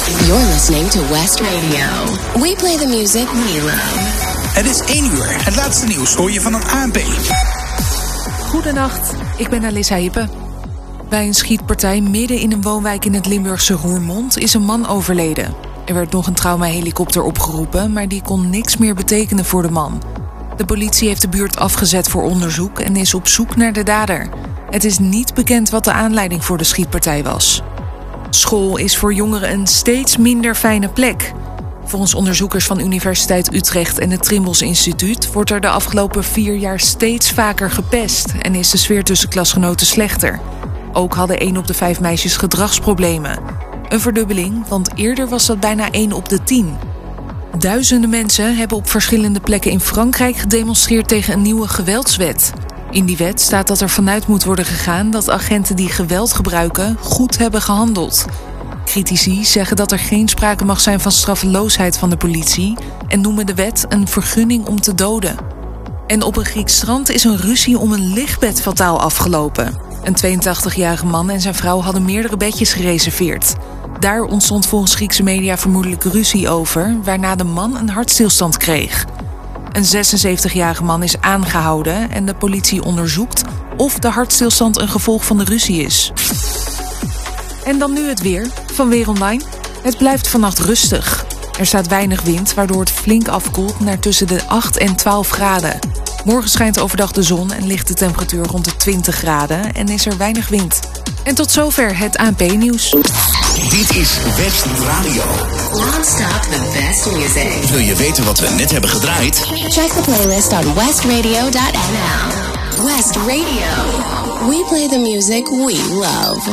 You're listening to West Radio. We play the music we love. Het is 1 uur. Het laatste nieuws hoor je van het ANP. Goedenacht, ik ben Alissa Hippe. Bij een schietpartij midden in een woonwijk in het Limburgse Roermond is een man overleden. Er werd nog een traumahelikopter opgeroepen, maar die kon niks meer betekenen voor de man. De politie heeft de buurt afgezet voor onderzoek en is op zoek naar de dader. Het is niet bekend wat de aanleiding voor de schietpartij was. School is voor jongeren een steeds minder fijne plek. Volgens onderzoekers van Universiteit Utrecht en het Trimbos Instituut wordt er de afgelopen 4 jaar steeds vaker gepest en is de sfeer tussen klasgenoten slechter. Ook hadden 1 op de 5 meisjes gedragsproblemen. Een verdubbeling, want eerder was dat bijna 1 op de 10. Duizenden mensen hebben op verschillende plekken in Frankrijk gedemonstreerd tegen een nieuwe geweldswet. In die wet staat dat er vanuit moet worden gegaan dat agenten die geweld gebruiken goed hebben gehandeld. Critici zeggen dat er geen sprake mag zijn van straffeloosheid van de politie en noemen de wet een vergunning om te doden. En op een Grieks strand is een ruzie om een lichtbed fataal afgelopen. Een 82-jarige man en zijn vrouw hadden meerdere bedjes gereserveerd. Daar ontstond volgens Griekse media vermoedelijk ruzie over, waarna de man een hartstilstand kreeg. Een 76-jarige man is aangehouden en de politie onderzoekt of de hartstilstand een gevolg van de ruzie is. En dan nu het weer van Weer Online. Het blijft vannacht rustig. Er staat weinig wind, waardoor het flink afkoelt naar tussen de 8 en 12 graden. Morgen schijnt overdag de zon en ligt de temperatuur rond de 20 graden en is er weinig wind. En tot zover het ANP-nieuws. Dit is West Radio. Non-stop the best music. Wil je weten wat we net hebben gedraaid? Check the playlist on westradio.nl. West Radio. We play the music we love.